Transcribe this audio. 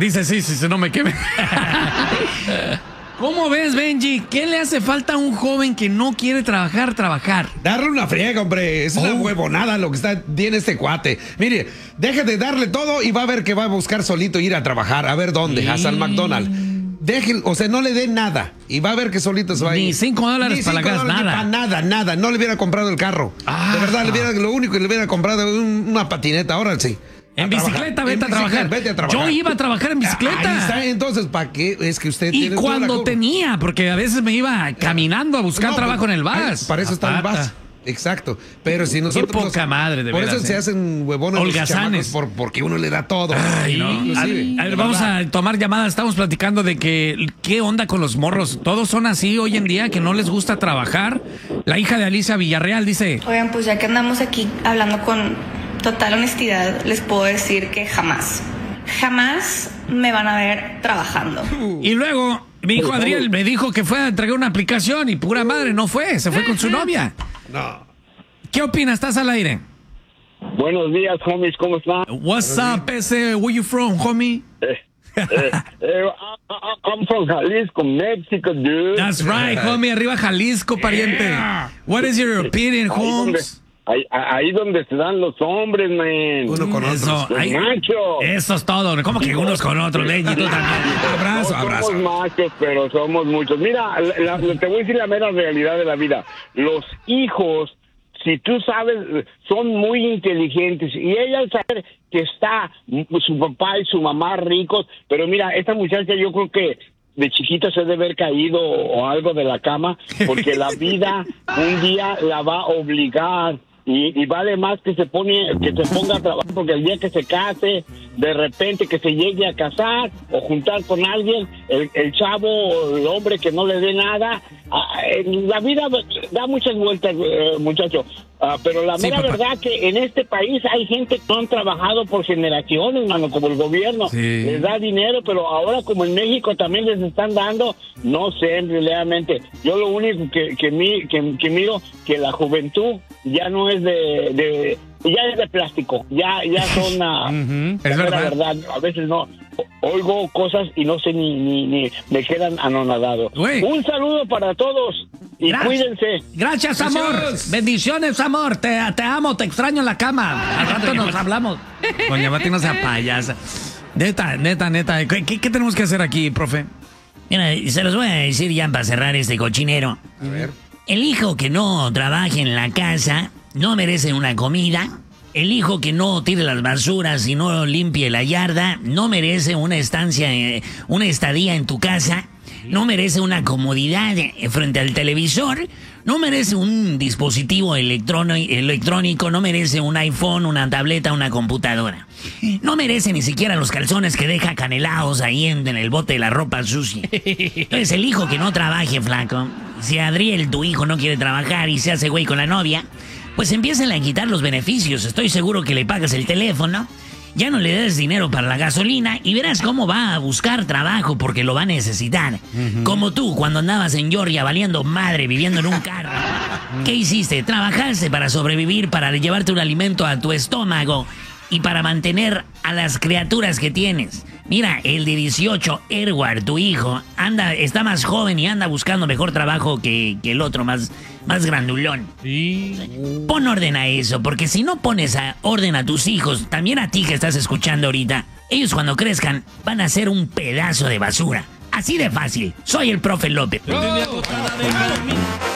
Dice, sí, no me queme. ¿Cómo ves, Benji? ¿Qué le hace falta a un joven que no quiere trabajar? Darle una friega, hombre. Es una huevonada lo que tiene este cuate. Mire, deje de darle todo y va a ver que va a buscar solito ir a trabajar. A ver dónde, hasta el McDonald's. O sea, no le dé nada y va a ver que solito se va a ir. Ni $5 para la gas, nada. Nada. No le hubiera comprado el carro. De verdad, lo único que le hubiera comprado es una patineta. Ahora sí. En bicicleta, vete a trabajar. Yo iba a trabajar en bicicleta. Ahí está, entonces, ¿para qué? Es que usted tiene. Y cuando tenía, porque a veces me iba caminando a buscar trabajo en el bus. Para eso está el bus. Exacto. Pero si nosotros. Qué poca madre, de verdad. Por eso se hacen huevones holgazanes. Porque uno le da todo. Ay, no. A ver, vamos a tomar llamadas. Estamos platicando de que qué onda con los morros. Todos son así hoy en día, que no les gusta trabajar. La hija de Alicia Villarreal dice: oigan, pues ya que andamos aquí hablando con total honestidad, les puedo decir que jamás me van a ver trabajando. Y luego mi hijo Adriel me dijo que fue a entregar una aplicación y pura madre no fue, se fue con su novia. No. ¿Qué opinas? ¿Estás al aire? Buenos días, homies, ¿cómo están? What's up, ese? Where you from, homie? I'm from Jalisco, Mexico, dude. That's right, homie, arriba Jalisco, pariente. Yeah. What is your opinion, Holmes? Ahí donde se dan los hombres, man. Uno con otro. Eso es todo. ¿Cómo que unos con otros, Benji? Tú también. Abrazo. Somos machos, pero somos muchos. Mira, te voy a decir la mera realidad de la vida. Los hijos, si tú sabes, son muy inteligentes. Y ella al saber que está su papá y su mamá ricos, pero mira, esta muchacha yo creo que de chiquita se debe haber caído o algo de la cama, porque la vida un día la va a obligar. Y vale más que se ponga a trabajar, porque el día que se case, de repente que se llegue a casar o juntar con alguien, el chavo o el hombre que no le dé nada, la vida da muchas vueltas, muchacho. Pero la mera verdad que en este país hay gente que no han trabajado por generaciones, mano, como el gobierno les da dinero, pero ahora como en México también les están dando, no sé, realmente. Yo lo único que miro, que la juventud ya no es ya es de plástico, ya son es la verdad, a veces no oigo cosas y no sé ni me quedan anonadados. Un saludo para todos y cuídense. Gracias, amor. Bendiciones, amor. Te amo, te extraño en la cama. Al rato nos hablamos. Doña Mati, no sea payasa. Neta. ¿Qué tenemos que hacer aquí, profe? Mira, se los voy a decir ya para cerrar este cochinero. A ver. El hijo que no trabaje en la casa no merece una comida. El hijo que no tire las basuras y no limpie la yarda no merece una estadía en tu casa. No merece una comodidad frente al televisor. No merece un dispositivo electrónico. No merece un iPhone, una tableta, una computadora. No merece ni siquiera los calzones que deja canelados ahí en el bote de la ropa sucia. Entonces, el hijo que no trabaje, flaco. Si Adriel, tu hijo, no quiere trabajar y se hace güey con la novia, pues empiecen a quitar los beneficios. Estoy seguro que le pagas el teléfono, ya no le des dinero para la gasolina y verás cómo va a buscar trabajo porque lo va a necesitar. Como tú, cuando andabas en Georgia valiendo madre, viviendo en un carro. ¿Qué hiciste? Trabajaste para sobrevivir, para llevarte un alimento a tu estómago y para mantener a las criaturas que tienes. Mira, el de 18, Edward, tu hijo, está más joven y anda buscando mejor trabajo que el otro, más grandulón. Sí. Pon orden a eso, porque si no pones orden a tus hijos, también a ti que estás escuchando ahorita, ellos cuando crezcan van a ser un pedazo de basura. Así de fácil. Soy el profe López.